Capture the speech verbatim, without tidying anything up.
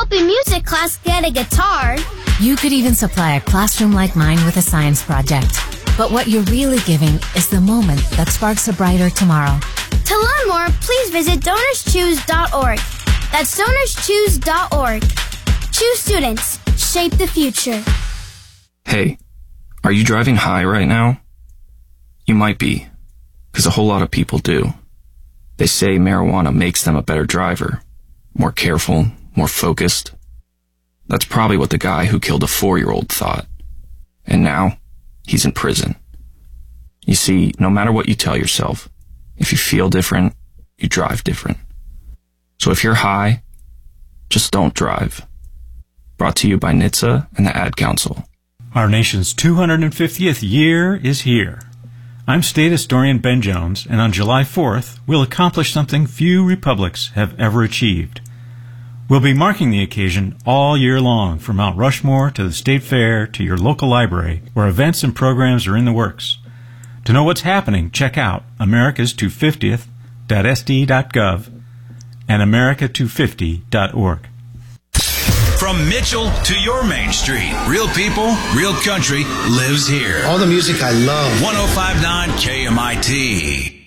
help a music class get a guitar. You could even supply a classroom like mine with a science project. But what you're really giving is the moment that sparks a brighter tomorrow. To learn more, please visit donors choose dot org. That's donors choose dot org. Choose students. Shape the future. Hey, are you driving high right now? You might be, because a whole lot of people do. They say marijuana makes them a better driver, more careful, more focused. That's probably what the guy who killed a four-year-old thought. And now, he's in prison. You see, no matter what you tell yourself, if you feel different, you drive different. So if you're high, just don't drive. Brought to you by N H T S A and the Ad Council. Our nation's two hundred fiftieth year is here. I'm State Historian Ben Jones, and on July fourth, we'll accomplish something few republics have ever achieved. We'll be marking the occasion all year long, from Mount Rushmore to the State Fair to your local library, where events and programs are in the works. To know what's happening, check out americas two hundred fiftieth dot s d dot gov and america two fifty dot org. From Mitchell to your Main Street, real people, real country lives here. All the music I love. one oh five point nine K M I T.